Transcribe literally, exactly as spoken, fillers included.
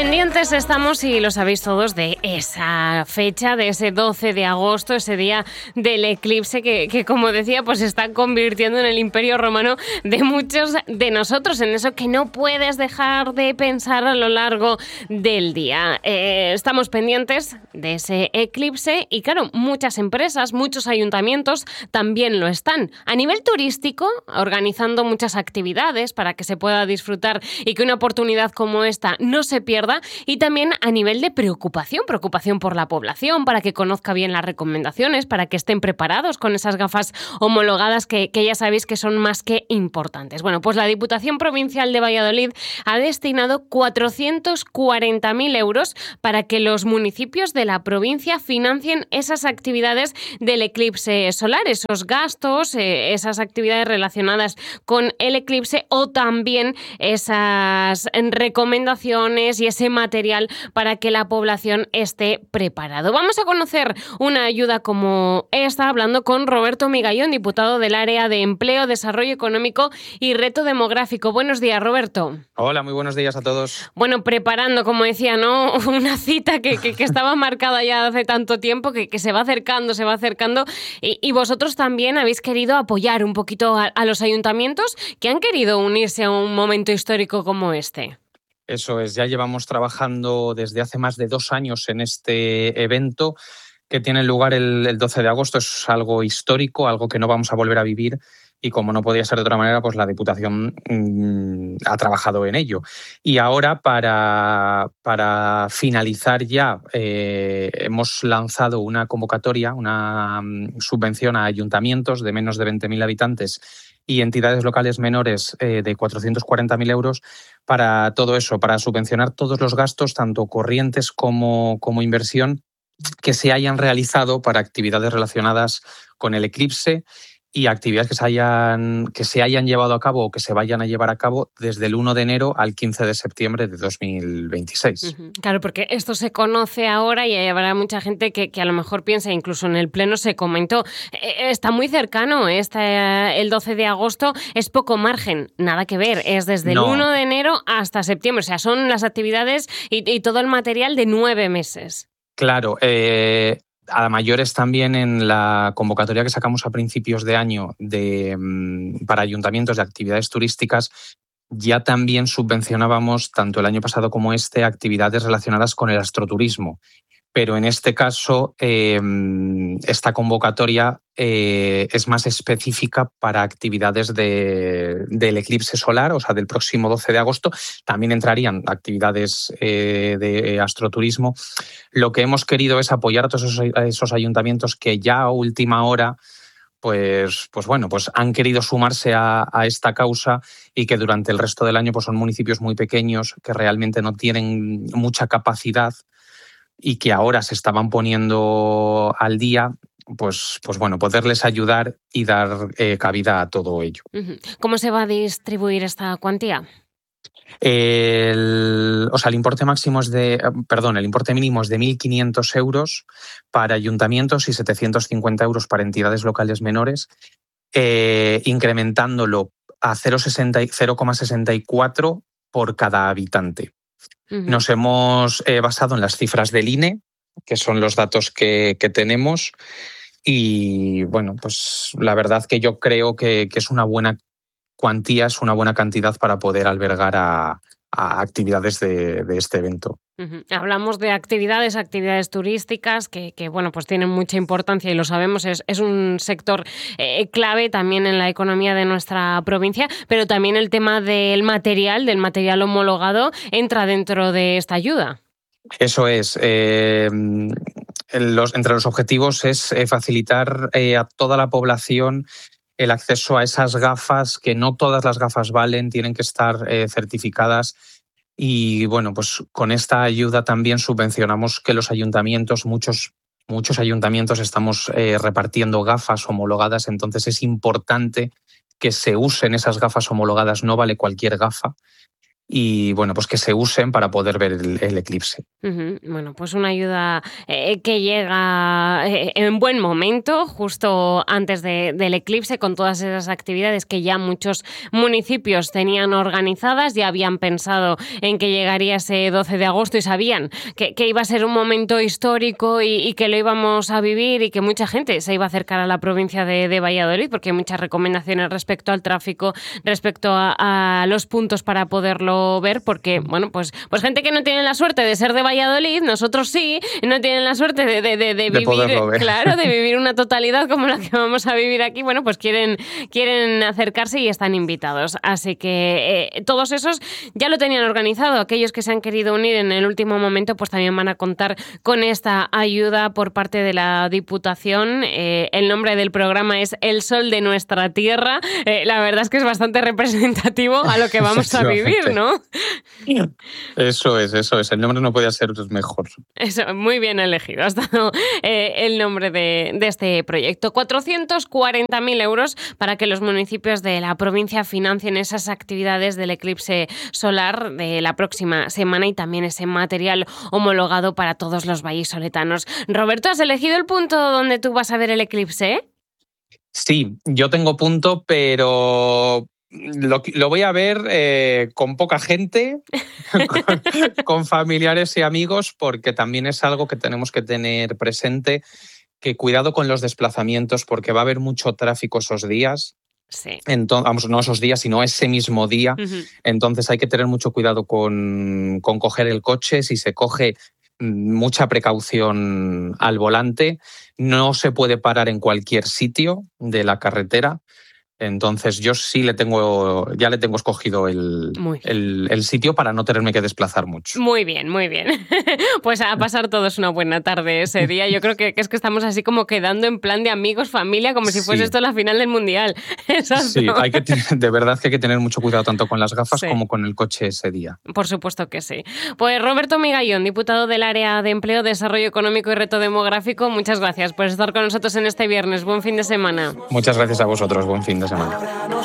Pendientes estamos, y lo sabéis todos, de esa fecha, de ese doce de agosto, ese día del eclipse que, que como decía, pues se está convirtiendo en el imperio romano de muchos de nosotros, en eso que no puedes dejar de pensar a lo largo del día. Eh, estamos pendientes de ese eclipse y, claro, muchas empresas, muchos ayuntamientos también lo están. A nivel turístico, organizando muchas actividades para que se pueda disfrutar y que una oportunidad como esta no se pierda. Y también a nivel de preocupación, preocupación por la población, para que conozca bien las recomendaciones, para que estén preparados con esas gafas homologadas que, que ya sabéis que son más que importantes. Bueno, pues la Diputación Provincial de Valladolid ha destinado cuatrocientos cuarenta mil euros para que los municipios de la provincia financien esas actividades del eclipse solar, esos gastos, eh, esas actividades relacionadas con el eclipse, o también esas recomendaciones y ese material para que la población esté preparado. Vamos a conocer una ayuda como esta hablando con Roberto Migallón, diputado del área de Empleo, Desarrollo Económico y Reto Demográfico. Buenos días, Roberto. Hola, muy buenos días a todos. Bueno, preparando, como decía, ¿no?, una cita que, que, que estaba marcada ya hace tanto tiempo, que, que se va acercando, se va acercando, y, y vosotros también habéis querido apoyar un poquito a, a los ayuntamientos que han querido unirse a un momento histórico como este. Eso es, ya llevamos trabajando desde hace más de dos años en este evento que tiene lugar el, el doce de agosto. Es algo histórico, algo que no vamos a volver a vivir, y como no podía ser de otra manera, pues la Diputación mmm, ha trabajado en ello. Y ahora, para, para finalizar ya, eh, hemos lanzado una convocatoria, una um, subvención a ayuntamientos de menos de veinte mil habitantes y entidades locales menores eh, de cuatrocientos cuarenta mil euros para todo eso, para subvencionar todos los gastos, tanto corrientes como, como inversión, que se hayan realizado para actividades relacionadas con el eclipse y actividades que se hayan, que se hayan llevado a cabo o que se vayan a llevar a cabo desde el uno de enero al quince de septiembre de dos mil veintiséis. Uh-huh. Claro, porque esto se conoce ahora y habrá mucha gente que, que a lo mejor piensa, incluso en el pleno se comentó, eh, está muy cercano, está el doce de agosto, es poco margen, nada que ver, es desde no. el uno de enero hasta septiembre, o sea, son las actividades y, y todo el material de nueve meses. Claro, eh... a mayores también en la convocatoria que sacamos a principios de año de, para ayuntamientos de actividades turísticas, ya también subvencionábamos, tanto el año pasado como este, actividades relacionadas con el astroturismo. Pero en este caso, eh, esta convocatoria eh, es más específica para actividades de, del eclipse solar, o sea, del próximo doce de agosto. También entrarían actividades eh, de astroturismo. Lo que hemos querido es apoyar a todos esos, a esos ayuntamientos que ya a última hora Pues, pues bueno, pues han querido sumarse a, a esta causa, y que durante el resto del año pues son municipios muy pequeños que realmente no tienen mucha capacidad y que ahora se estaban poniendo al día. Pues, pues bueno, poderles ayudar y dar eh, cabida a todo ello. ¿Cómo se va a distribuir esta cuantía? El, o sea, el importe máximo es de, perdón, el importe mínimo es de mil quinientos euros para ayuntamientos y setecientos cincuenta euros para entidades locales menores, eh, incrementándolo a cero coma sesenta y cuatro por cada habitante. Uh-huh. Nos hemos eh, basado en las cifras del I N E, que son los datos que, que tenemos, y bueno, pues la verdad que yo creo que, que es una buena cuantía, es una buena cantidad para poder albergar a, a actividades de, de este evento. Uh-huh. Hablamos de actividades, actividades turísticas que, que bueno, pues tienen mucha importancia y lo sabemos, es, es un sector eh, clave también en la economía de nuestra provincia, pero también el tema del material, del material homologado, entra dentro de esta ayuda. Eso es. Eh, los, entre los objetivos es eh, facilitar eh, a toda la población el acceso a esas gafas, que no todas las gafas valen, tienen que estar eh, certificadas. Y bueno, pues con esta ayuda también subvencionamos que los ayuntamientos, muchos, muchos ayuntamientos estamos eh, repartiendo gafas homologadas, entonces es importante que se usen esas gafas homologadas, no vale cualquier gafa. y bueno, pues que se usen para poder ver el, el eclipse. Uh-huh. Bueno, pues una ayuda eh, que llega eh, en buen momento, justo antes de, del eclipse, con todas esas actividades que ya muchos municipios tenían organizadas, ya habían pensado en que llegaría ese doce de agosto y sabían que, que iba a ser un momento histórico y, y que lo íbamos a vivir y que mucha gente se iba a acercar a la provincia de, de Valladolid, porque hay muchas recomendaciones respecto al tráfico, respecto a, a los puntos para poderlo ver, porque, bueno, pues, pues gente que no tiene la suerte de ser de Valladolid, nosotros sí, no tienen la suerte de, de, de, de vivir, de claro, de vivir una totalidad como la que vamos a vivir aquí, bueno, pues quieren, quieren acercarse y están invitados. Así que eh, todos esos ya lo tenían organizado. Aquellos que se han querido unir en el último momento, pues también van a contar con esta ayuda por parte de la Diputación. Eh, el nombre del programa es El Sol de Nuestra Tierra. Eh, la verdad es que es bastante representativo a lo que vamos a vivir, ¿no? Eso es, eso es. El nombre no podía ser mejor. Eso, muy bien elegido. Ha estado eh, el nombre de, de este proyecto. cuatrocientos cuarenta mil euros para que los municipios de la provincia financien esas actividades del eclipse solar de la próxima semana y también ese material homologado para todos los vallisoletanos. Roberto, ¿has elegido el punto donde tú vas a ver el eclipse? Sí, yo tengo punto, pero Lo, lo voy a ver eh, con poca gente, con, con familiares y amigos, porque también es algo que tenemos que tener presente, que cuidado con los desplazamientos, porque va a haber mucho tráfico esos días. Sí. Entonces, vamos, no esos días, sino ese mismo día. Uh-huh. Entonces hay que tener mucho cuidado con, con coger el coche. Si se coge, mucha precaución al volante. No se puede parar en cualquier sitio de la carretera. Entonces yo sí le tengo, ya le tengo escogido el, el, el sitio para no tenerme que desplazar mucho. Muy bien, muy bien. Pues a pasar todos una buena tarde ese día. Yo creo que, que es que estamos así como quedando en plan de amigos, familia, como si fuese sí. esto la final del Mundial. Exacto. Sí, hay que tener, de verdad que hay que tener mucho cuidado tanto con las gafas sí. como con el coche ese día. Por supuesto que sí. Pues Roberto Migallón, diputado del Área de Empleo, Desarrollo Económico y Reto Demográfico, muchas gracias por estar con nosotros en este viernes. Buen fin de semana. Muchas gracias a vosotros. Buen fin de semana.